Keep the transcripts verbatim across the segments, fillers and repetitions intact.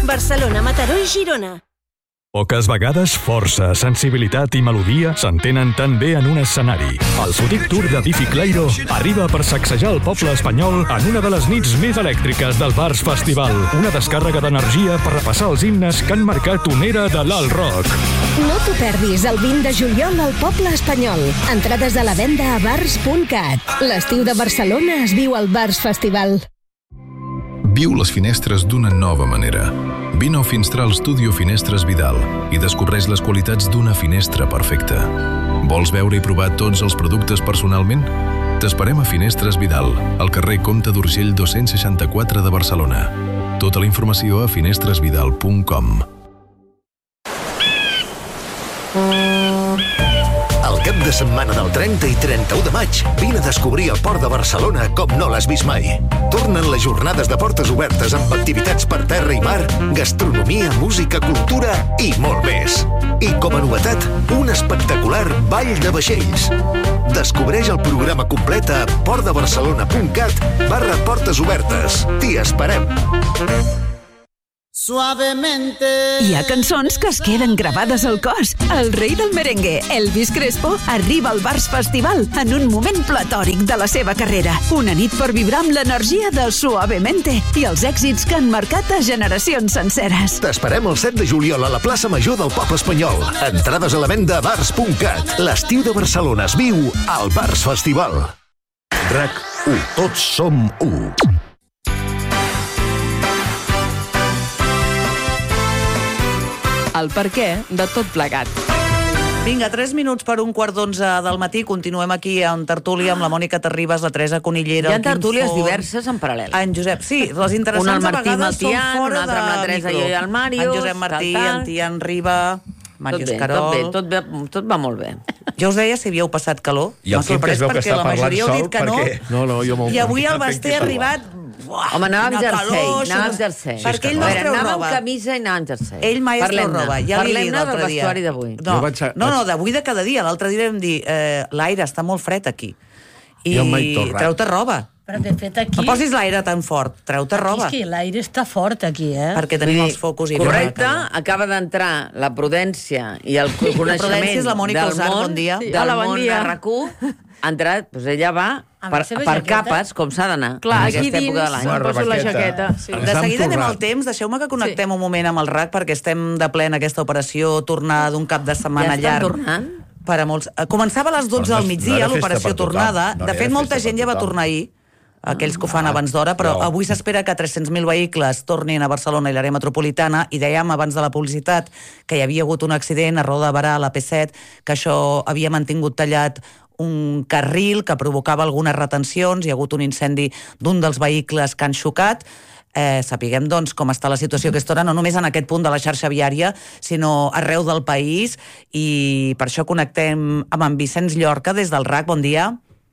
Barcelona, Mataró i Girona. Poques vegades força, sensibilitat i melodia s'entenen tan bé en un escenari. El Footic Tour de Bifi Clyro arriba per sacsejar el poble espanyol en una de les nits més elèctriques del Bars Festival. Una descàrrega d'energia per repassar els himnes que han marcat una era de l'alt rock. No t'ho perdis el vint de juliol al poble espanyol. Entrades a la venda a bars punt cat. L'estiu de Barcelona es viu al Bars Festival. Viu les finestres d'una nova manera. Vine a Finstral Studio Finestres Vidal i descobreix les qualitats d'una finestra perfecta. Vols veure i provar tots els productes personalment? T'esperem a Finestres Vidal, al carrer Comte d'Urgell dos-cents seixanta-quatre de Barcelona. Tota la informació a finestres vidal punt com. El cap de setmana del trenta i trenta-u de maig vine a descobrir el Port de Barcelona com no l'has vist mai. Tornen les jornades de portes obertes amb activitats per terra i mar, gastronomia, música, cultura i molt més. I com a novetat, un espectacular ball de vaixells. Descobreix el programa complet a portdebarcelona punt cat barra portes obertes. T'hi esperem. Suavemente. Hi ha cançons que es queden gravades al cos. El rei del merengue, Elvis Crespo, arriba al Bars Festival en un moment platòric de la seva carrera. Una nit per vibrar amb l'energia de Suavemente i els èxits que han marcat a generacions senceres. T'esperem el set de juliol a la plaça Major del Poble Espanyol. Entrades a la venda a bars punt cat. L'estiu de Barcelona es viu al Bars Festival. RAC u. Tots som u. El perquè de tot plegat. Vinga, tres minuts per un quart d'onze del matí. Continuem aquí en tertúlia amb la Mònica Terribas, la Teresa Conillera... Hi ha tertúlies diverses en paral·lel. En Josep, sí, les interessants a vegades són fora de micro. Un al Martí Maltian, un altre amb la Teresa i el Màrius... En Josep Martí, en Tian Riba... Màrius Carol... Tot bé, tot bé, tot va molt bé. Jo us deia si havíeu passat calor. I el Quim que es veu que està parlant sol, perquè... No, no, jo molt... I avui el Basté ha arribat... Uah, home, anàvem amb jersei, anàvem amb jersei. Perquè ell no es treu roba. Anàvem amb camisa i anàvem amb jersei. Ell mai es treu roba. Ja Parlem-ne del vestuari d'avui. No, no, no d'avui de cada dia. L'altre dia vam dir, eh, l'aire està molt fred aquí. I treu-te roba. Però de fet aquí... No posis l'aire tan fort, treu-te roba. És que l'aire està fort aquí, eh? Perquè tenim els focus i... Correcte, acaba d'entrar la prudència i el coneixement la prudència és la Mònica del Osar, món, bon dia. del Hola, bon món dia. de RAC u. Ha entrat, doncs ella va per, per capes, com s'ha d'anar. Clar, aquí dins em poso la jaqueta. Sí. De seguida anem al temps. Deixeu-me que connectem sí. un moment amb el RAC, perquè estem de ple en aquesta operació, tornada d'un cap de setmana ja llarg. tornant? Per a molts... Començava a les dotze del migdia, no l'operació tornada. No de fet, molta gent ja va tornar ahir, aquells que ho fan ah, abans d'hora, però no. avui s'espera que tres-cents mil vehicles tornin a Barcelona i l'àrea metropolitana, i dèiem abans de la publicitat que hi havia hagut un accident a Roda de Barà, a la P set, que això havia mantingut tallat un carril que provocava algunes retencions, hi ha hagut un incendi d'un dels vehicles que han xocat. Eh, sapiguem, doncs, com està la situació aquesta hora, no només en aquest punt de la xarxa viària, sinó arreu del país, i per això connectem amb en Vicenç Llorca des del RAC. Bon dia.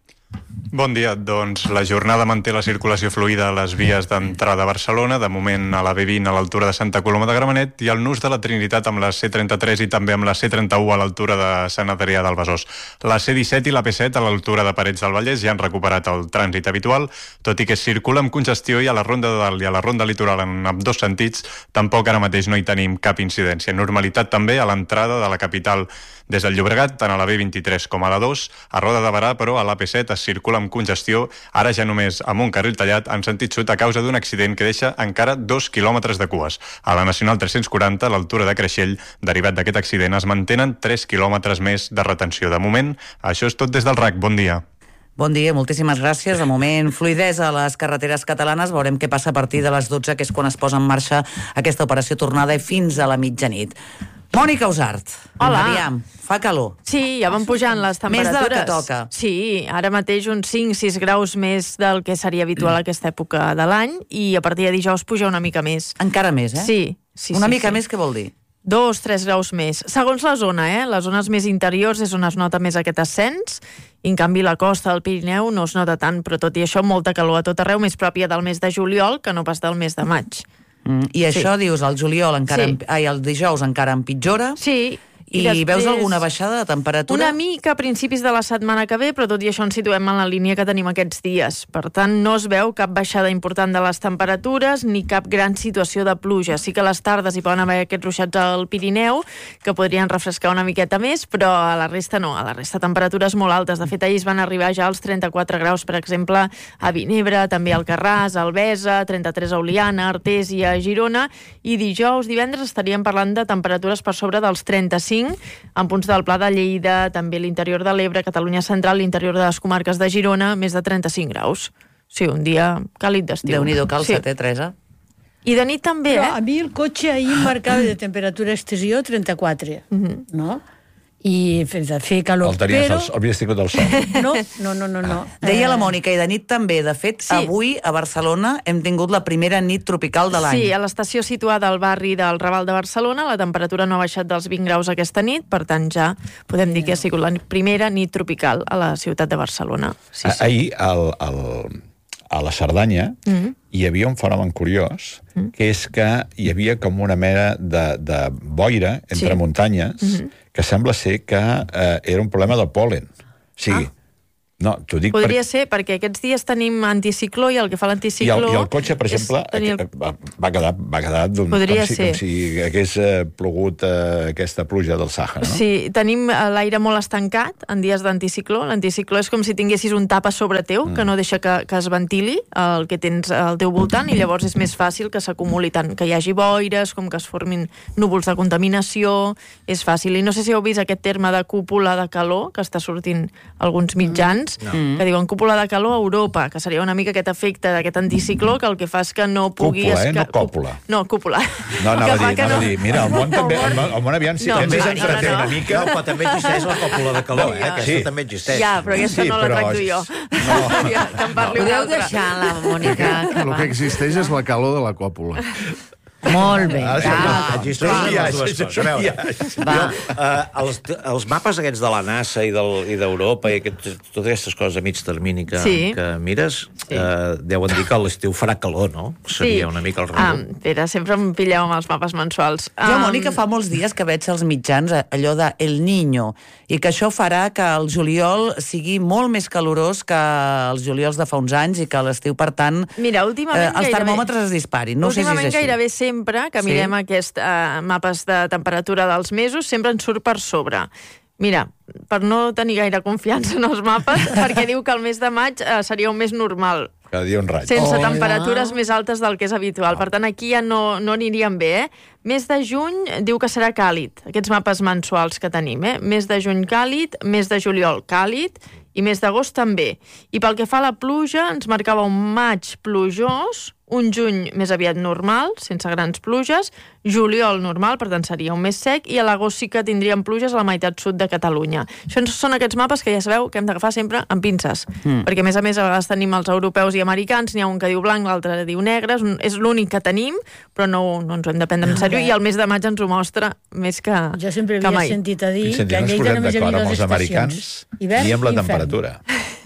Bon dia. Doncs la jornada manté la circulació fluida a les vies d'entrada a Barcelona, de moment a la B vint a l'altura de Santa Coloma de Gramenet i al nus de la Trinitat amb la C trenta-tres i també amb la C trenta-u a l'altura de Sant Adrià del Besòs. La C disset i la P set a l'altura de Parets del Vallès ja han recuperat el trànsit habitual, tot i que circula amb congestió, i a la Ronda de Dalt i a la Ronda Litoral en ambdós sentits tampoc ara mateix no hi tenim cap incidència. Normalitat també a l'entrada de la capital des del Llobregat, tant a la B vint-i-tres com a la dos, a Roda de Barà, però a la P set es circula amb congestió, ara ja només amb un carril tallat en sentit sud a causa d'un accident que deixa encara dos quilòmetres de cues. A la Nacional tres-cents quaranta, a l'altura de Creixell, derivat d'aquest accident, es mantenen tres quilòmetres més de retenció. De moment, això és tot des del RAC. Bon dia. Bon dia, moltíssimes gràcies. De moment, fluïdesa a les carreteres catalanes. Veurem què passa a partir de les dotze, que és quan es posa en marxa aquesta operació tornada, i fins a la mitjanit. Mònica Usart. Hola. Aviam, fa calor. Sí, ja van pujant les temperatures. Més del que toca. Sí, ara mateix uns cinc sis graus més del que seria habitual a aquesta època de l'any, i a partir de dijous puja una mica més. Encara més, eh? Sí. sí una sí, mica sí. més, què vol dir? Dos, tres graus més. Segons la zona, eh? Les zones més interiors és on es nota més aquest ascens, i en canvi la costa del Pirineu no es nota tant, però tot i això molta calor a tot arreu, més pròpia del mes de juliol que no pas del mes de maig. Mm, I això, sí. dius, el juliol encara, sí. ai, el dijous encara empitjora. Sí. I, I després... veus alguna baixada de temperatura? Una mica a principis de la setmana que ve, però tot i això ens situem en la línia que tenim aquests dies. Per tant, no es veu cap baixada important de les temperatures ni cap gran situació de pluja. Sí que a les tardes hi poden haver aquests ruixats al Pirineu, que podrien refrescar una miqueta més, però a la resta no. A la resta temperatures molt altes. De fet, ahir es van arribar ja als trenta-quatre graus, per exemple, a Vinebre, també a Alcarràs, a Albesa, trenta-tres a Oliana, Artés i a Girona, i dijous, divendres, estaríem parlant de temperatures per sobre dels trenta-cinc, en punts del Pla de Lleida, també l'interior de l'Ebre, Catalunya Central, l'interior de les comarques de Girona, més de trenta-cinc graus. Sí, un dia càlid d'estiu. Déu-n'hi-do calçat, eh, Teresa? I de nit també, Però eh? a mi el cotxe ahir marcava de temperatura exterior trenta-quatre, uh-huh. no? I de fer calor, Faltaries però... Els, havies tingut el sol. No, no, no, no. no. Ah. Deia la Mònica, i de nit també. De fet, sí. Avui a Barcelona hem tingut la primera nit tropical de l'any. Sí, a l'estació situada al barri del Raval de Barcelona, la temperatura no ha baixat dels vint graus aquesta nit, per tant ja podem dir que ha sigut la primera nit tropical a la ciutat de Barcelona. Sí, sí. Ahir, al, al, a la Cerdanya, mm-hmm. hi havia un fenomen curiós, mm-hmm. que és que hi havia com una mena de, de boira entre sí. muntanyes, mm-hmm. que sembla ser que eh, era un problema del pol·len. O sigui, ah. no, t'ho dic... Podria per... ser, perquè aquests dies tenim anticicló i el que fa l'anticicló... I el, I el cotxe, per exemple, el... va, va quedar, va quedar d'un, Podria com, si, ser. com si hagués eh, plogut eh, aquesta pluja del Sàhara, no? Sí, tenim l'aire molt estancat en dies d'anticicló. L'anticicló és com si tinguessis un tap a sobre teu, mm. que no deixa que, que es ventili el que tens al teu voltant, i llavors és més fàcil que s'acumuli tant, que hi hagi boires, com que es formin núvols de contaminació, és fàcil. I no sé si heu vist aquest terme de cúpula de calor, que està sortint alguns mitjans, no. que diuen cúpula de calor a Europa, que seria una mica aquest efecte d'aquest anticicló, que el que fa és que no pugui... Cúpula, eh? No còpula. No, cúpula. No, anava a dir, anava a dir, mira, el món també, el món, el món aviam si no, ens no, entreté no, no. una mica... No, però també existeix la còpula de calor, eh? Aquesta sí. també existeix. Ja, però aquesta sí, no la però... tracto jo. No. Que em parli Podeu una altra. deixar la Mònica acabar. El que existeix és la calor de la còpula. Molt bé. Ah, ah, existeixen les dues coses. A veure, jo, uh, els, els mapes aquests de la NASA i d'Europa i aquest, totes aquestes coses a mig termini que, sí. que mires, sí. uh, deuen dir que a l'estiu farà calor, no? Seria sí. una mica el raó. Um, Pere, sempre em pilleu amb els mapes mensuals. Jo, um... Mònica, fa molts dies que veig als mitjans allò de El Niño, i que això farà que el juliol sigui molt més calorós que els juliols de fa uns anys i que a l'estiu, per tant, Mira, últimament eh, els gairebé... termòmetres es disparin. No sé si és així. Gairebé sempre que mirem sí. aquests uh, mapes de temperatura dels mesos, sempre ens surt per sobre. Mira, per no tenir gaire confiança en els mapes, perquè diu que el mes de maig uh, seria un mes normal. Cada dia un raig. Sense oh, temperatures ja. més altes del que és habitual. Per tant, aquí ja no, no aniríem bé, eh? Mes de juny diu que serà càlid, aquests mapes mensuals que tenim, eh? Mes de juny càlid, mes de juliol càlid, i mes d'agost també. I pel que fa a la pluja, ens marcava un maig plujós, un juny més aviat normal, sense grans pluges, juliol normal, per tant seria un mes sec, i a l'agost sí que tindríem pluges a la meitat sud de Catalunya. Això són aquests mapes que ja sabeu que hem d'agafar sempre amb pinces, mm. perquè a més a més a vegades tenim els europeus i americans, n'hi ha un que diu blanc, l'altre diu negre, és l'únic que tenim, però no, no ens ho hem de prendre en sèrio, i el mes de maig ens ho mostra més que mai. Jo sempre havia sentit a dir que a Lleida només hi havia dues estacions, hivern i infern. Temperatura.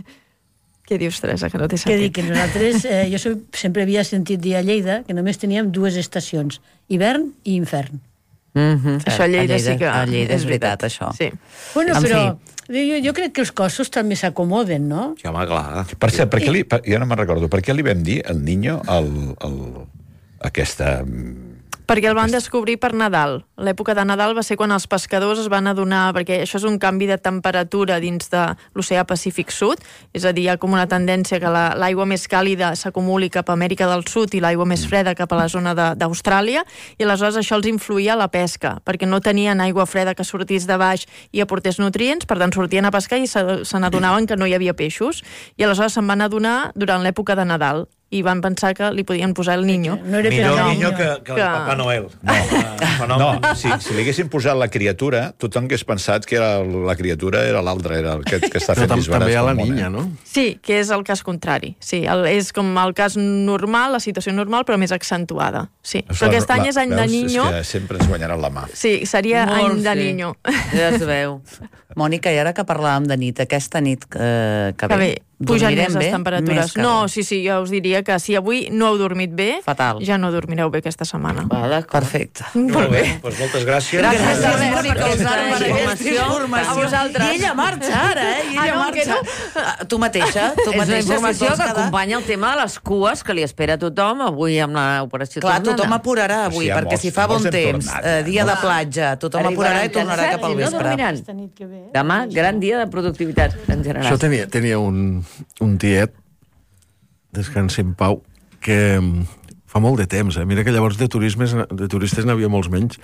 Què dius, Teresa, que no té sentit? Què dic, que nosaltres, eh, jo sempre havia sentit dir a Lleida que només teníem dues estacions, hivern i infern. Mm-hmm. Això a Lleida, a Lleida sí que... A Lleida és veritat, això. Sí. Bueno, en però jo, jo crec que els cossos també s'acomoden, no? Sí, home, clar. Per cert, per què li, per, jo no me'n recordo, per què li vam dir el Niño el, el, aquesta... Perquè el van descobrir per Nadal. L'època de Nadal va ser quan els pescadors es van adonar, perquè això és un canvi de temperatura dins de l'oceà Pacífic Sud, és a dir, hi ha com una tendència que la, l'aigua més càlida s'acumuli cap a Amèrica del Sud i l'aigua més freda cap a la zona de, d'Austràlia, i aleshores això els influïa a la pesca, perquè no tenien aigua freda que sortís de baix i aportés nutrients, per tant sortien a pescar i se, se n'adonaven que no hi havia peixos, i aleshores se'n van adonar durant l'època de Nadal, i van pensar que li podien posar el Niño. No era millor el Niño que, que, que el Papa Noel. No, no, no si, si li haguessin posat la criatura, tothom hagués pensat que era la criatura era l'altre, era aquest que està fent disbarats. També hi ha la niña, no? Sí, que és el cas contrari. Sí, el, és com el cas normal, la situació normal, però més accentuada. Sí. Però la, aquest any la, és any veus, de Niño. És que sempre ens guanyaran la mà. Sí, seria Molt, any de sí. Niño. Ja es veu. Mònica, i ara que parlàvem de nit, aquesta nit eh, que, que ve, bé, pujan més les bé? temperatures. Més No, sí, sí, jo us diria que si avui no heu dormit bé, Fatal. ja no dormireu bé aquesta setmana. Va, perfecte. Molt bé. Doncs moltes gràcies. Gràcies, Gràcies, Albert, Mònica, per Usar, aquesta per aquesta informació. A vosaltres. I ella marxa ara, eh? I ella Ah, no, marxa. que Tu mateixa, tu És una mateixa. informació si vols que quedar- acompanya el tema de les cues que li espera a tothom avui amb l'operació Clar, tornada. tothom apurarà avui, Sí, perquè molts- si fa bon molts hem temps, tornat, eh, eh? dia de platja, tothom apurarà i tornarà cap al cansats i no vespre. dormiran. Aquesta nit que ve. Demà, gran dia de productivitat en general. Això tenia, tenia un, un tiet, descansi en pau, que mm, fa molt de temps, eh? Mira que llavors de, turismes, de turistes n'havia molts menys,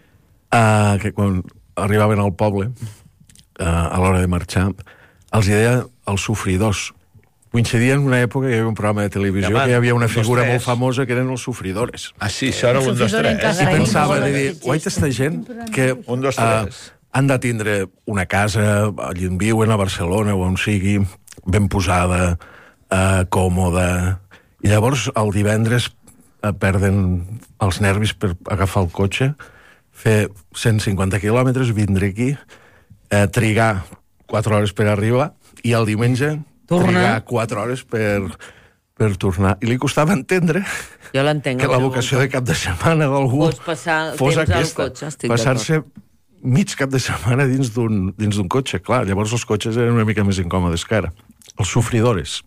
uh, que quan arribaven al poble, uh, a l'hora de marxar, els deia els sofridors. Coincidia en una època que hi havia un programa de televisió Demà, que hi havia una un, dos, figura tres. molt famosa que eren els sofridores. Ah, sí, això era un, dos, tres. I pensava, de dir, guai, aquesta gent que Un, dos, uh, tres. han de tindre una casa allà on viuen, a Barcelona o on sigui, ben posada, uh, còmoda, i llavors el divendres uh, perden els nervis per agafar el cotxe, fer cent cinquanta quilòmetres, vindre aquí, uh, trigar quatre hores per arribar, i el diumenge Tornar. trigar quatre hores per, per tornar. I li costava entendre Jo l'entenc. que la vocació de cap de setmana d'algú Pots passar fos temps al aquesta, cotxe, estic passar-se mig cap de setmana dins d'un dins d'un cotxe. Clar, llavors els cotxes eren una mica més incòmodes que ara. Els sofridores.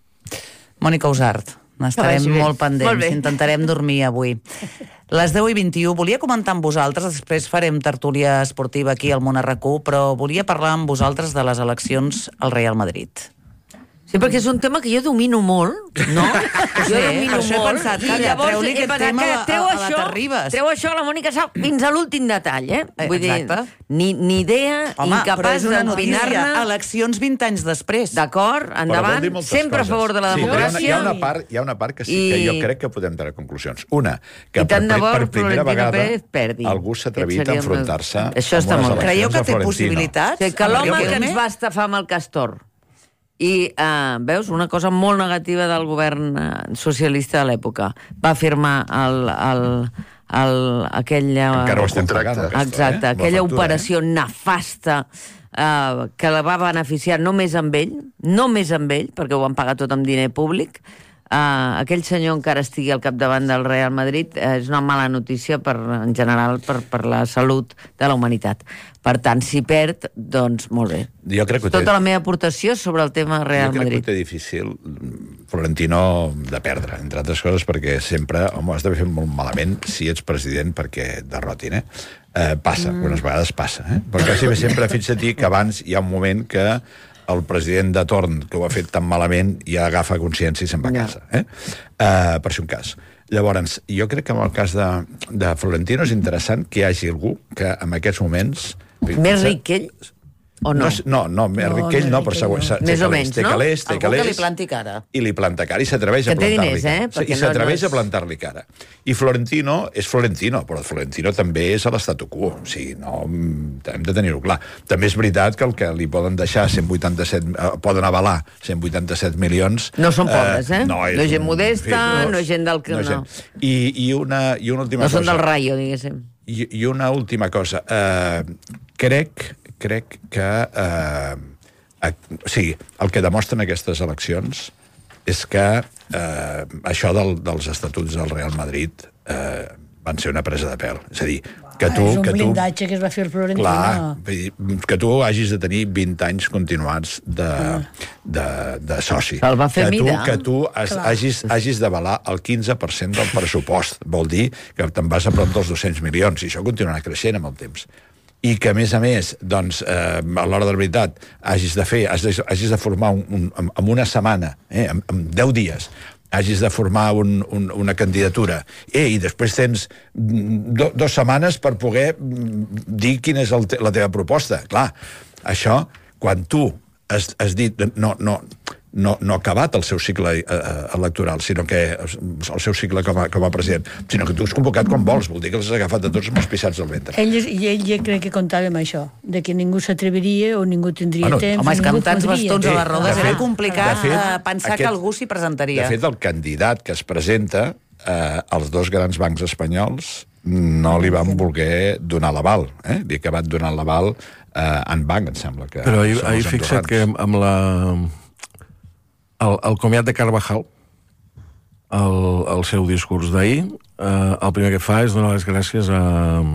Mònica Usart, n'estarem Que vagi bé. molt pendents, Molt bé. intentarem dormir avui. Les deu i vint-i-u, volia comentar amb vosaltres, després farem tertúlia esportiva aquí al Món R Q, però volia parlar amb vosaltres de les eleccions al Real Madrid. Sí, perquè és un tema que jo domino molt, no? Sí, Jo domino per això he molt. pensat, I calla, llavors treu-li he aquest pensat tema que a- treu a la això, Terribas. treu això, la Mònica sap fins a l'últim detall, eh? Eh, Vull dir, exacte. ni, ni idea, Home, però incapaç és una notícia. d'opinar-ne. Eleccions vint anys després. D'acord, Però vol dir endavant, moltes sempre coses. a favor de la Sí, però democràcia. Hi ha, una, hi, ha una part, hi ha una part que sí I- que jo crec que podem treure conclusions. Una, que I per, tant de bo per primera Florentino vegada Pérez perdi. algú s'ha atrevit Aquest a seria enfrontar-se el- amb Això està unes molt bé. eleccions Creieu que a té Florentino. possibilitats? Sí, que l'home que Riquelme? ens va estafar amb el Castor i, uh, veus, una cosa molt negativa del govern uh, socialista de l'època, va firmar el, el, el, aquella... Encara ho estem pagant, aquesta, Exacte, eh? aquella La factura, operació nefasta uh, que la va beneficiar només amb ell, només amb ell, perquè ho van pagar tot amb diner públic. Uh, aquell senyor encara estigui al capdavant del Real Madrid uh, és una mala notícia per, en general per, per la salut de la humanitat. Per tant, si perd, doncs molt bé. Jo crec que ho té- Tota la meva aportació sobre el tema Real Jo crec Madrid. que ho té difícil Florentino de perdre, entre altres coses perquè sempre, home, has d'haver fet molt malament si ets president perquè derrotin, eh? eh passa, mm. unes vegades passa, eh? Perquè quasi sempre fins a dir que abans hi ha un moment que el president de torn, que ho ha fet tan malament, ja agafa consciència i se'n va a casa, eh? eh per ser un cas. Llavors, jo crec que en el cas de, de Florentino és interessant que hi hagi algú que en aquests moments... Més ric que ell? O no? No, no, no més No, ric que ell més no, ric però que segur, no. té Més o calés, menys, té no? calés, té Algú que li calés, planti cara. i li planta cara, i s'atreveix a Que té plantar-li diners, cara. eh? Sí, Perquè I no- s'atreveix no és- a plantar-li cara. I Florentino és Florentino, però Florentino també és a l'estatu quo. O sigui, no, hem de tenir-ho clar. També és veritat que el que li poden deixar cent vuitanta-set, eh, poden avalar cent vuitanta-set milions... No són pobres, eh? No, és, No és gent un- modesta, en fi, no és gent del que- és no. gent. I, i, una, I una última No cosa. són del Rayo, diguéssim. I, i una última cosa. Eh, crec, crec que... Eh, eh, o sigui, el que demostren aquestes eleccions és que eh, això del, dels estatuts del Real Madrid eh, van ser una presa de pèl. És a dir, que tu... Ah, és un que tu blindatge que es va fer el Florentino. Clar, vull dir, que tu hagis de tenir vint anys continuats de, de, de soci. Se'l va fer que tu, mida. que tu has, hagis, hagis d'avalar el quinze per cent del pressupost. Vol dir que te'n vas a prop dels dos-cents milions, i això continuarà creixent amb el temps. I que, a més a més, doncs, eh, a l'hora de la veritat, hagis de fer, hagis de, hagis de formar un, un, en una setmana, eh, en, en deu dies, hagis de formar un, un, una candidatura, eh, i després tens do, dues setmanes per poder dir quina és el te, la teva proposta. Clar, això, quan tu has, has dit... No, no, no, no ha acabat el seu cicle eh, electoral, sinó que el seu cicle com a, com a president, sinó que tu has convocat quan vols, vol dir que els has agafat a tots amb els pixats del ventre. Ell, I ell ja crec que comptava amb això, de que ningú s'atreviria o ningú tindria Bueno, temps. Home, és que ningú amb tants podria. bastons a les rodes De era fet- complicat de fet, eh, pensar aquest- que algú s'hi presentaria. De fet, el candidat que es presenta, eh, els dos grans bancs espanyols no li van voler donar l'aval. Eh? Li que van donar l'aval eh, en banc, em sembla. Que Però ahir, són ahir els fixa't que andorrans. amb la el, el comiat de Carvajal, el, el seu discurs d'ahir, eh, el primer que fa és donar les gràcies a,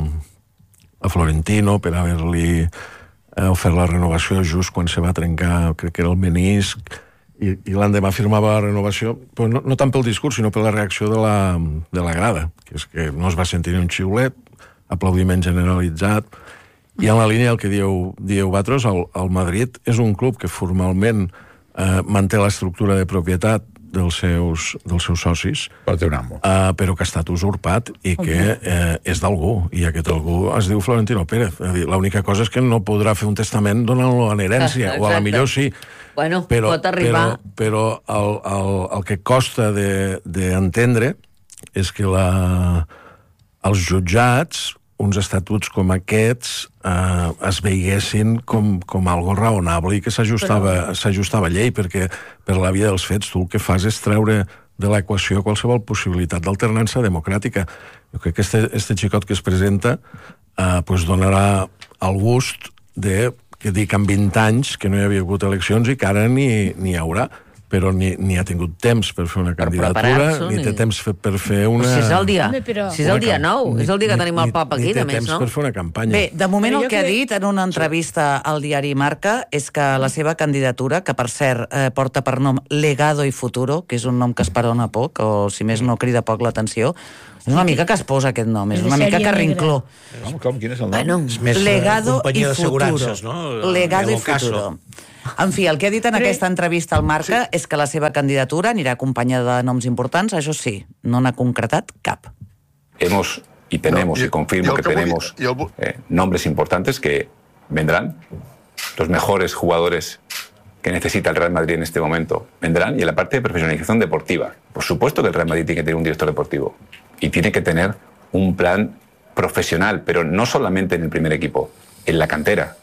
a Florentino per haver-li eh, ofert la renovació just quan se va trencar, crec que era el menisc, i, i l'endemà firmava la renovació, però no, no tant pel discurs, sinó per la reacció de la, de la grada, que és que no es va sentir ni un xiulet, aplaudiment generalitzat, i en la línia del que dieu, dieu vosaltres, el, el Madrid és un club que formalment eh, manté l'estructura de propietat dels seus, dels seus socis, però, té un amo. Eh, però que ha estat usurpat i que eh, és d'algú, i aquest algú es diu Florentino Pérez. L'única cosa és que no podrà fer un testament donant-lo en herència, o a la millor sí. Bueno, però, pot arribar. Però, però el, el, el que costa d'entendre de, és que la, els jutjats, uns estatuts com aquests, eh, es veiguessin com, com algo raonable i que s'ajustava però... a llei, perquè per la via dels fets tu el que fas és treure de l'equació qualsevol possibilitat d'alternança democràtica. Jo crec que este, este xicot que es presenta eh, pues donarà el gust de que dic en vint anys que no hi havia hagut eleccions i que ara n'hi hi haurà, però ni, ni ha tingut temps per fer una candidatura, ni té temps per fer una... Si és el dia, però... si és el dia nou, és el dia que tenim el pap aquí, de més, no? Ni té temps per fer una campanya. Bé, de moment el que ha dit en una entrevista al diari Marca és que la seva candidatura, que per cert eh, porta per nom Legado y Futuro, que és un nom que esperona poc, o si més no crida poc l'atenció, és una mica que es posa aquest nom, és una mica carrincló. Com, com, quin és el nom? Bueno, és més Legado y Futuro. No? Legado y Futuro. En fi, el que ha dit en aquesta entrevista al Marca sí. és que la seva candidatura anirà acompanyada de noms importants, això sí, no n'ha concretat cap. Hemos y tenemos no, y, y confirmo y que tenemos voy, yo... eh, nombres importantes que vendrán, los mejores jugadores que necesita el Real Madrid en este momento vendrán, y en la parte de profesionalización deportiva. Por supuesto que el Real Madrid tiene que tener un director deportivo y tiene que tener un plan profesional, pero no solamente en el primer equipo, en la cantera.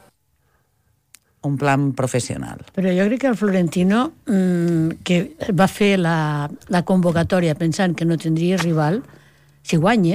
Un plan professional. Però jo crec que el Florentino, mmm, que va fer la, la convocatòria pensant que no tindria rival, si guanya,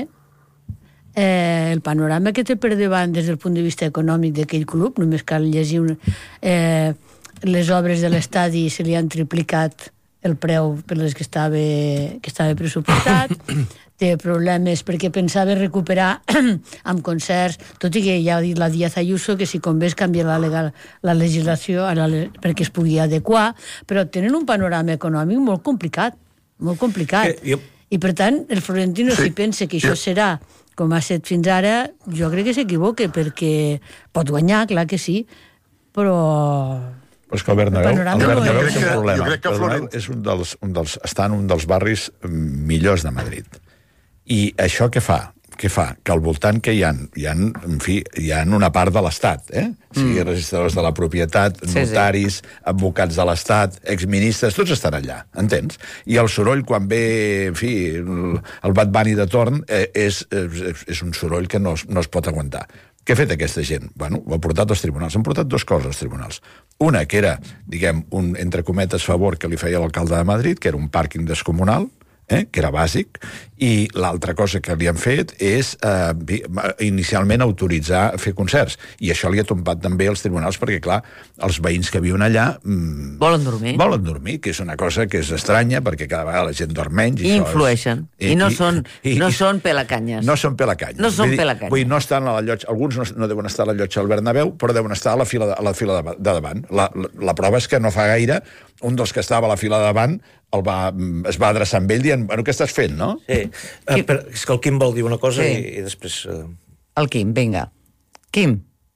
eh, el panorama que té per davant des del punt de vista econòmic d'aquell club, només cal llegir un, eh, les obres de l'estadi, se li han triplicat el preu per les que estava, que estava pressupostat, té problemes perquè pensava recuperar amb concerts, tot i que ja ha dit la Díaz Ayuso que si convé es canvia la, legal, la legislació la, perquè es pugui adequar, però tenen un panorama econòmic molt complicat, molt complicat. Eh, jo... I per tant, el Florentino, sí. si pensa que això serà com ha estat fins ara, jo crec que s'equivoca, perquè pot guanyar, clar que sí, però... Però és que el Bernabéu, el Bernabéu és un problema. Jo crec que Florent... és un dels, un dels, està en un dels barris millors de Madrid. I això què fa? Què fa? Que al voltant que hi ha, hi ha, en fi, hi ha una part de l'Estat, eh? O sigui, mm. registradors de la propietat, sí, notaris, sí. advocats de l'Estat, exministres, tots estan allà, entens? I el soroll, quan ve, en fi, el, el Bad Bunny de torn, eh, és, és, és un soroll que no, no es pot aguantar. Què ha fet aquesta gent? Bueno, ho ha portat als tribunals. Han portat dues coses als tribunals. Una, que era, diguem, un, entre cometes, favor que li feia l'alcalde de Madrid, que era un pàrquing descomunal, eh, que era bàsic, i l'altra cosa que li han fet és eh, inicialment autoritzar fer concerts, i això li ha tombat també als tribunals, perquè clar, els veïns que viuen allà mmm, volen dormir volen dormir, que és una cosa que és estranya, perquè cada vegada la gent dorm menys i, I influeixen, és... I, i no són i, no són pelacanyes no són pelacanyes, no són vull dir, pelacanyes. Vull dir, no estan a la llotja, alguns no, no deuen estar a la llotja del Bernabéu, però deuen estar a la fila de, a la fila de, de davant. La, la, la prova és que no fa gaire un dels que estava a la fila de davant el va, es va adreçar amb ell dient, bueno, què estàs fent, no? Sí, uh, però és que el Quim vol dir una cosa sí. i, i després... Uh... El Quim, vinga. Quim.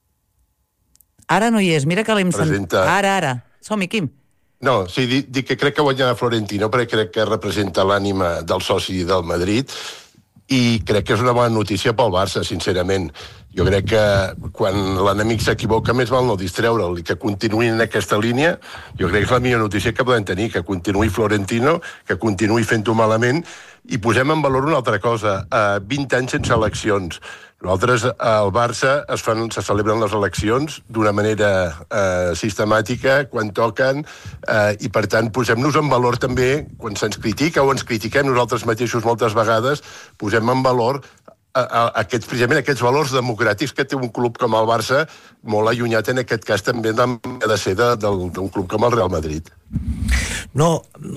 Ara no hi és, mira que l'hem sentit. Ara, ara. Som-hi, Quim. No, sí, dic, dic que crec que guanyarà Florentino perquè crec que representa l'ànima del soci del Madrid i crec que és una bona notícia pel Barça, sincerament. Jo crec que quan l'enemic s'equivoca més val no distreure'l i que continuï en aquesta línia, jo crec que és la millor notícia que podem tenir, que continuï Florentino, que continuï fent-ho malament, i posem en valor una altra cosa, uh, vint anys sense eleccions. Nosaltres, al Barça, es, fan, se celebren les eleccions d'una manera eh, sistemàtica, quan toquen, eh, i per tant posem-nos en valor també, quan se'ns critica o ens critiquem nosaltres mateixos moltes vegades, posem en valor a, a, aquests, precisament aquests valors democràtics que té un club com el Barça, molt allunyat en aquest cas també de, de ser d'un club com el Real Madrid. No,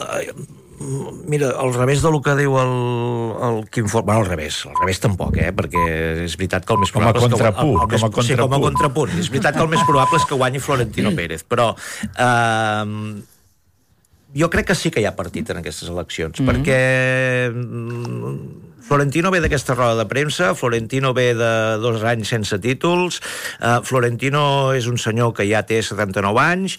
mira, al revés del que diu el, el Quim Forn, bueno, al revés, al revés tampoc, eh, perquè és veritat que el més probable com a contrapunt, és que, el, el, el com a contrapunt. Sí, com a contrapunt. És veritat que el més probable és que guanyi Florentino Pérez, però eh, jo crec que sí que hi ha partit en aquestes eleccions, mm-hmm. perquè Florentino ve d'aquesta roda de premsa, Florentino ve de dos anys sense títols, uh, Florentino és un senyor que ja té setanta-nou anys,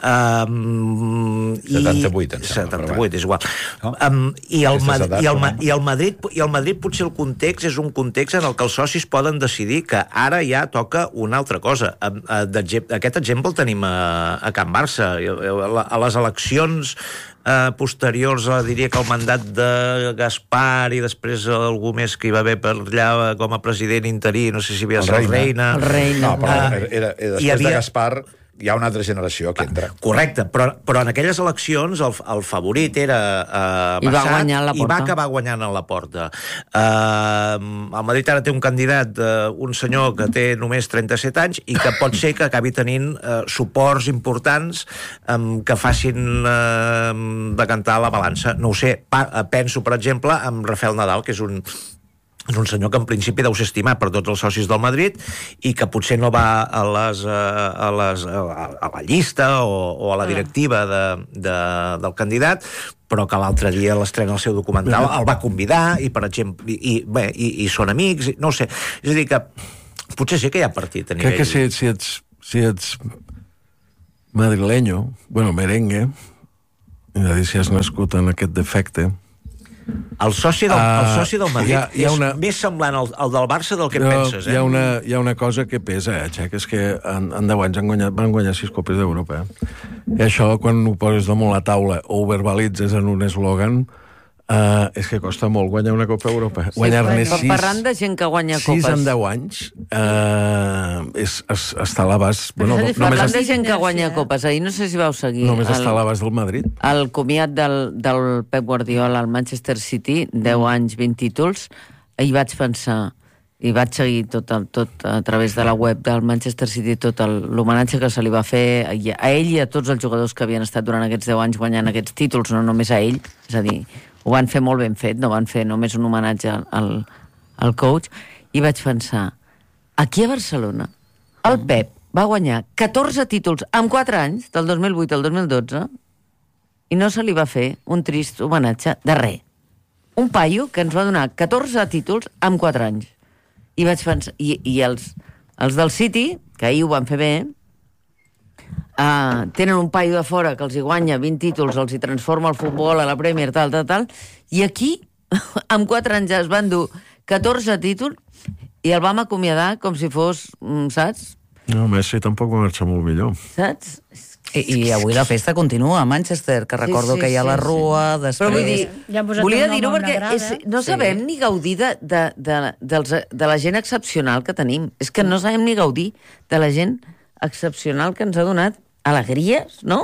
um, setanta-vuit, em sembla. setanta-vuit, és igual. No? Um, i, el edat, i, el, i, el Madrid, I el Madrid potser el context és un context en el que els socis poden decidir que ara ja toca una altra cosa. Um, uh, aquest exemple el tenim a, a Can Barça. A, a les eleccions Uh, posteriors, uh, diria que el mandat de Gaspar i després algú més que hi va haver per allà com a president interí, no sé si havia de ser el Reina. El Reina. No, però uh, era, era, després havia... de Gaspar hi ha una altra generació que entra. Correcte, però, però en aquelles eleccions el, el favorit era uh, I, Bassat, va i va acabar guanyant a la porta. Uh, el Madrid ara té un candidat, uh, un senyor que té només trenta-set anys i que pot ser que acabi tenint uh, suports importants um, que facin uh, decantar la balança. No ho sé, pa, uh, penso, per exemple, en Rafael Nadal, que és un és un senyor que en principi deu ser estimat per tots els socis del Madrid i que potser no va a, les, a, les, a la llista o, o a la directiva de, de, del candidat, però que l'altre dia a l'estrena del seu documental el va convidar i, per exemple, i, bé, i, i són amics, no sé. És a dir, que potser sí que hi ha partit a nivell... Crec que si, si, ets, si ets madrileño, bueno, merengue, és a dir, si has nascut en aquest defecte, El soci del, uh, el soci del Madrid hi ha, hi ha una... és més semblant al, al del Barça del que no, penses, eh? Hi ha, una, hi ha una cosa que pesa, eh, Xec, és que en, en deu anys han guanyat, van guanyar sis copes d'Europa, eh? I això, quan ho poses damunt la taula o ho verbalitzes en un eslògan, Uh, és que costa molt guanyar una Copa Europa. Sí, Guanyar-ne sis... Parlant de gent que guanya copes. Sis en deu anys uh, és, és, està a l'abast... Bueno, no, Parlant de gent que guanya copes. Ahir no sé si vau seguir... Només el, està a l'abast del Madrid. El comiat del, del Pep Guardiola al Manchester City, deu anys, vint títols, i vaig pensar... i vaig seguir tot, tot a través de la web del Manchester City tot l'homenatge que se li va fer a ell i a tots els jugadors que havien estat durant aquests deu anys guanyant aquests títols, no només a ell, és a dir, ho van fer molt ben fet, no van fer només un homenatge al, al coach, i vaig pensar, aquí a Barcelona el Pep va guanyar catorze títols en quatre anys, del dos mil vuit al dos mil dotze, i no se li va fer un trist homenatge de res. Un paio que ens va donar catorze títols en quatre anys. I vaig pensar, i, i els, els del City, que ahir ho van fer bé, uh, tenen un paio de fora que els hi guanya vint títols, els hi transforma el futbol a la Premier, tal, tal, tal, i aquí, amb quatre anys ja es van dur catorze títols i el vam acomiadar com si fos, saps? No, Messi tampoc va marxar molt millor. Saps? I, I avui la festa continua a Manchester, que recordo sí, sí, que hi ha la rua, sí. després... Però vull dir, ja volia dir-ho perquè és, no sabem sí. ni gaudir de, de, de, dels, de la gent excepcional que tenim. És que no sabem ni gaudir de la gent excepcional que ens ha donat alegries, no?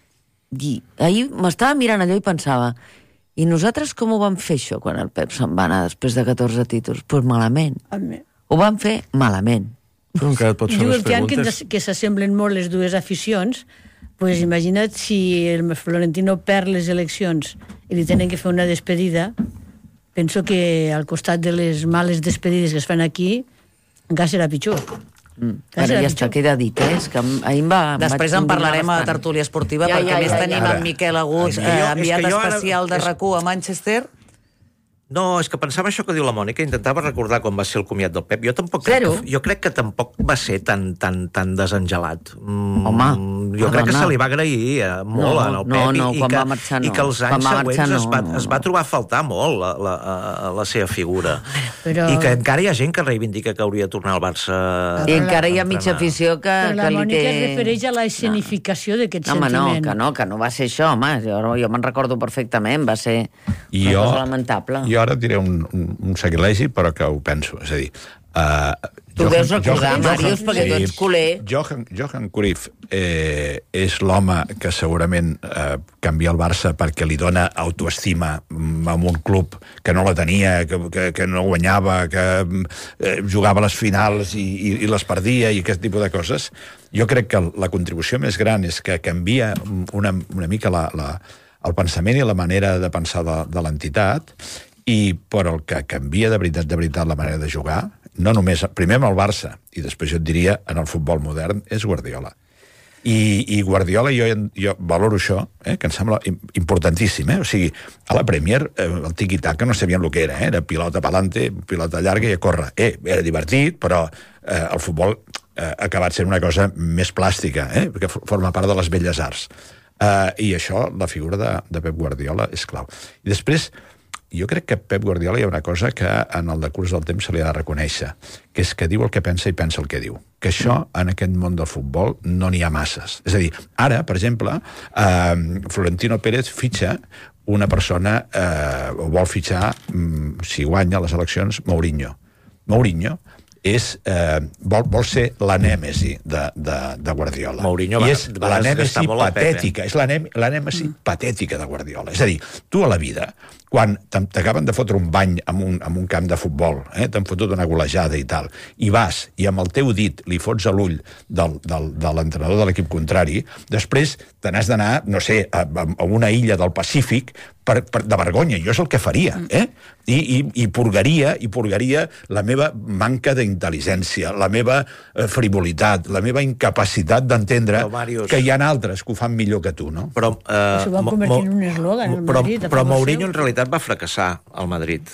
I ahir m'estava mirant allò i pensava, i nosaltres com ho vam fer això quan el Pep se'n va anar després de catorze títols? Doncs pues malament. Ho vam fer malament. Però encara et pots fer les preguntes. Que, que s'assemblen molt les dues aficions, pues imagina't si el Florentino perd les eleccions i li tenen que fer una despedida, penso que al costat de les males despedides que es fan aquí encara serà pitjor. Mm. Bueno, ja està, queda dit, eh? És que ahir em va... Després en parlarem a Tertúlia Esportiva, ja, perquè ja, més ja, tenim ja. en Miquel Agut, eh, enviat especial de RAC u a Manchester. No, és que pensava això que diu la Mònica, intentava recordar quan va ser el comiat del Pep. Jo tampoc crec que, jo crec que tampoc va ser tan, tan, tan desengelat. Mm, Home, jo crec que se li va agrair eh, molt no, al Pep no, no, i, quan que, va marxar, no. i que els anys següents no, es, va, no, no. es va trobar a faltar molt la, la, la, la seva figura. Però... I que encara hi ha gent que reivindica que hauria de tornar al Barça. I encara hi ha mitja afició que, Però que li té... la Mònica es refereix a la escenificació no. d'aquest no, sentiment. No, que no, que no va ser això, home. Jo, jo me'n recordo perfectament, va ser I una jo, cosa lamentable. Jo ara diré un, un, un sacrilegi, però que ho penso. És a dir... Uh, tu Johan, deus recordar, Johan, Màrius, perquè tu ets culer. Johan, Johan Cruyff eh, és l'home que segurament eh, canvia el Barça perquè li dona autoestima a un club que no la tenia, que, que, que no guanyava, que eh, jugava a les finals i, i, i les perdia i aquest tipus de coses. Jo crec que la contribució més gran és que canvia una, una mica la, la, el pensament i la manera de pensar de, de l'entitat, i però el que canvia de veritat, de veritat la manera de jugar, no només, primer amb el Barça, i després jo et diria en el futbol modern, és Guardiola. I, i Guardiola, jo, jo valoro això, eh, que em sembla importantíssim, eh? O sigui, a la Premier, eh, el tiki-taka no sabien el que era, eh? Era pilota pa'lante, pilota llarga i a córrer. Eh, era divertit, però eh, el futbol eh, ha acabat sent una cosa més plàstica, eh? Perquè forma part de les belles arts. Eh, I això, la figura de, de Pep Guardiola és clau. I després, jo crec que Pep Guardiola hi ha una cosa que en el decurs del temps se li ha de reconèixer, que és que diu el que pensa i pensa el que diu. Que això, en aquest món del futbol, no n'hi ha masses. És a dir, ara, per exemple, eh, Florentino Pérez fitxa una persona, eh, o vol fitxar, mm, si guanya les eleccions, Mourinho. Mourinho és, eh, vol, vol ser l'anèmesi de, de, de Guardiola. Mourinho I va, és va l'anèmesi Pep, patètica, eh? és l'anèmesi mm. patètica de Guardiola. És a dir, tu a la vida, quan t'acaben de fotre un bany en un, en un camp de futbol, eh, t'han fotut una golejada i tal, i vas i amb el teu dit li fots a l'ull del, del, de l'entrenador de l'equip contrari, després te n'has d'anar, no sé, a, a una illa del Pacífic per, per, de vergonya. Jo és el que faria, eh? I, i, i purgaria, i purgaria la meva manca d'intel·ligència, la meva eh, frivolitat, la meva incapacitat d'entendre que hi ha altres que ho fan millor que tu, no? Però, eh, Això va convertir en un eslògan, el però, Madrid. però Mourinho en realitat va fracassar al Madrid.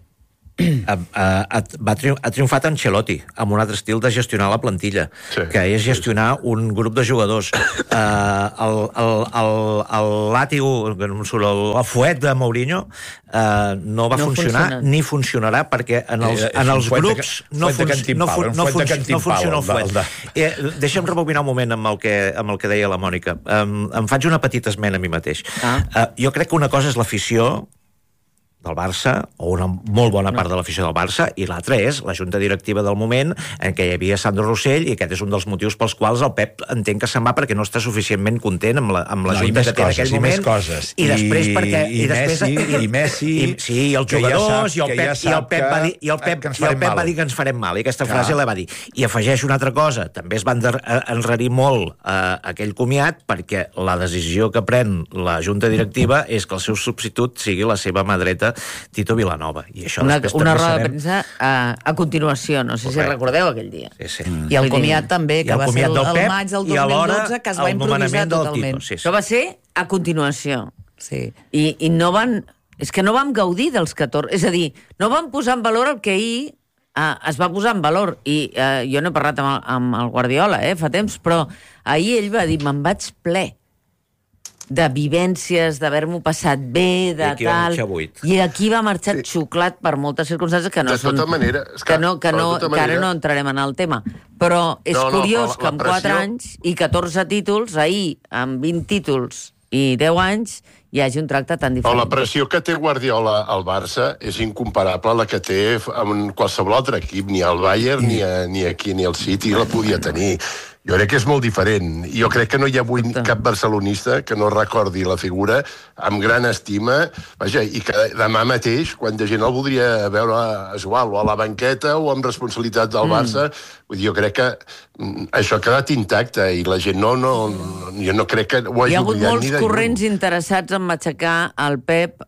ha, ha, va triomf, ha triomfat Ancelotti amb un altre estil de gestionar la plantilla, sí, que és gestionar un grup de jugadors. uh, el, el, el, el làtigo, el, el fuet de Mourinho uh, no va no funcionar funciona. Ni funcionarà perquè en els, eh, en els grups de, no, fun, no, fun, no, fun, no funciona el fuet. Eh, deixa'm rebobinar un moment amb el que, amb el que deia la Mònica. Um, em faig una petita esmena a mi mateix. Ah. Uh, jo crec que una cosa és l'afició del Barça, o una molt bona part de l'afició del Barça, i l'altra és la junta directiva del moment en què hi havia Sandro Rossell, i aquest és un dels motius pels quals el Pep entenc que se'n va perquè no està suficientment content amb la, amb la no, junta que té en aquell moment. I més coses. I després perquè... I, i, després, Messi, i, i Messi... I, sí, i els jugadors, i el Pep, ja i el Pep va dir, i el Pep, i el Pep va dir que ens farem mal, i aquesta frase la va dir. I afegeix una altra cosa, també es va enrarir molt eh, aquell comiat perquè la decisió que pren la junta directiva és que el seu substitut sigui la seva mà dreta Tito Vilanova. I això una una roda sabem... de premsa a, a continuació, no sé Correcte. Si recordeu aquell dia. Sí, sí. Mm. I el comiat també, que va ser el, el maig del dos mil dotze, que es va improvisar totalment. Sí, sí. Això va ser a continuació. Sí. I, i no van... És que no vam gaudir dels catorze... És a dir, no vam posar en valor el que ahir eh, es va posar en valor. I eh, jo no he parlat amb el, amb el Guardiola, eh, fa temps, però ahir ell va dir, me'n vaig ple de vivències, d'haver-m'ho passat bé, de I tal... I aquí va marxar sí. xuclat per moltes circumstàncies que no de són... Tota manera, és que, que, no, que, no, que ara no entrarem en el tema. Però és no, no, curiós però la, la que en quatre pressió... anys i catorze títols, ahir, amb vint títols i deu anys, hi hagi un tracte tan diferent. O la pressió que té Guardiola al Barça és incomparable a la que té en qualsevol altre equip, ni al Bayern, ni, a, ni aquí, ni al City, la podia tenir. Jo crec que és molt diferent. Jo crec que no hi ha avui cap barcelonista que no recordi la figura amb gran estima, vaja, i que demà mateix, quan de gent el voldria veure a jugar o a la banqueta o amb responsabilitat del Barça, mm. vull dir, jo crec que això ha quedat intacte i la gent no, no, jo no crec que ho hagi oblidat ni de lluny. Hi ha hagut molts corrents interessats en matxacar el Pep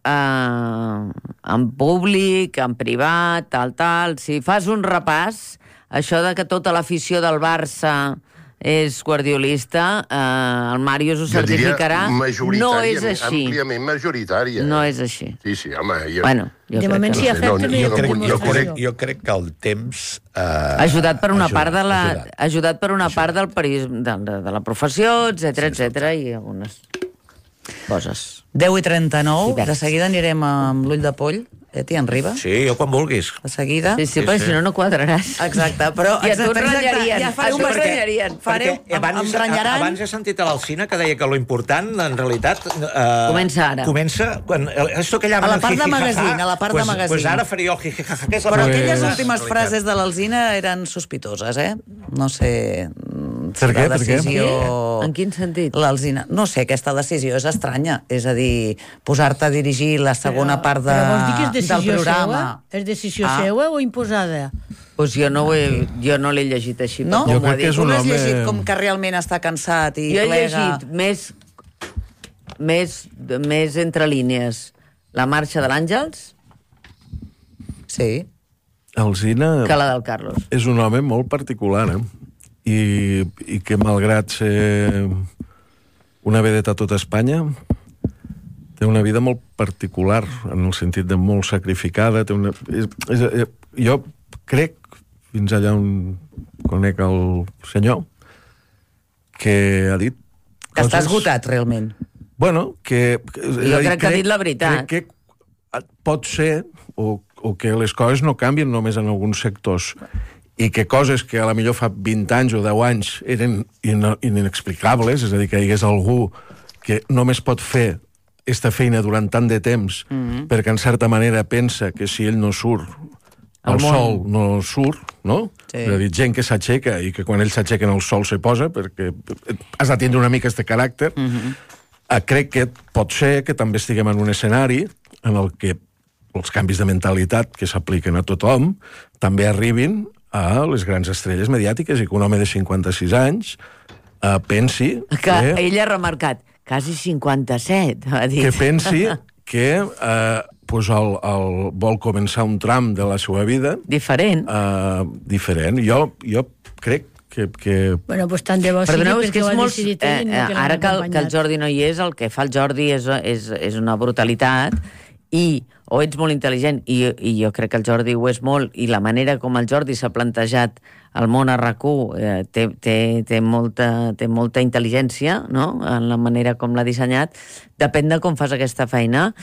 eh, en públic, en privat, tal, tal. Si fas un repàs, això de que tota l'afició del Barça és guardiolista, eh, el Màrius ho certificarà, no és així. Àmpliament majoritària. No és així. Sí, sí, home... Jo... Bueno, jo de moment, si afecta, no, jo, crec, jo, crec, jo crec que el temps... Eh, ajudat per una ajudat, part de la... Ajudat, ajudat per una ajudat. part del periodisme, de, de, de la professió, etcètera, sí, etcètera, i algunes coses. deu i trenta-nou, de seguida anirem amb l'ull de poll. Eh, Tian Riba? Sí, jo quan vulguis. De seguida. Sí, sí, perquè sí. si no, no quadraràs. Exacte, però... I a tu et ratllarien. Ja fareu un ratllarien. Fareu, abans, em renyaran. Abans he sentit a l'Alcina que deia que lo important, en realitat... Eh, comença ara. Comença... Quan, esto que llaman a la part de magazine, a la part pues, de magazine. Pues ara faria el jijijaja, que és la Però pues... aquelles últimes frases de l'Alsina eren sospitoses, eh? No sé... Per què? La decisió... En quin sentit? L'Alsina. No sé, aquesta decisió és estranya. És a dir, posar-te a dirigir la segona però, part de, però vols dir que és decisió del programa. Seua? És decisió ah. seua o imposada? Pues jo no, ho he, jo no l'he llegit així. No? Jo crec que és un un home... home... llegit com que realment està cansat i jo plega... Jo he llegit més més, més entre línies, la marxa de l'Àngels? Sí. Alsina... Que la del Carlos. És un home molt particular, eh? I, i que malgrat ser una vedeta a tota Espanya, té una vida molt particular, en el sentit de molt sacrificada. Té una... és, és, és, jo crec, fins allà on conec el senyor, que ha dit... Que coses... està esgotat, realment. Bueno, que... Jo crec, crec que ha dit la veritat. Crec que pot ser, o, o que les coses no canvien només en alguns sectors, i que coses que a la millor fa vint anys o deu anys eren inexplicables, és a dir, que hi hagués algú que només pot fer aquesta feina durant tant de temps, mm-hmm. perquè en certa manera pensa que si ell no surt, el, el sol no surt, no? Sí. És a dir, gent que s'aixeca i que quan ell s'aixeca en el sol se posa, perquè has de tindre una mica aquest caràcter. Mm-hmm. eh, crec que pot ser que també estiguem en un escenari en el que els canvis de mentalitat que s'apliquen a tothom també arribin a les grans estrelles mediàtiques i que un home de cinquanta-sis anys eh, pensi que... Que ell ha remarcat quasi cinquanta-set, ha dit. Que pensi que eh, pues el, el vol començar un tram de la seva vida... Diferent. Eh, diferent. Jo, jo crec que... que... Bueno, pues tant de bo sigui perquè ho ha decidit ell. Eh, ara que el, que el Jordi no hi és, el que fa el Jordi és, és, és una brutalitat i o ets molt intel·ligent, i, i jo crec que el Jordi ho és molt, i la manera com el Jordi s'ha plantejat el món a RAC u eh, té, té, té, molta, té molta intel·ligència, no?, en la manera com l'ha dissenyat. Depèn de com fas aquesta feina.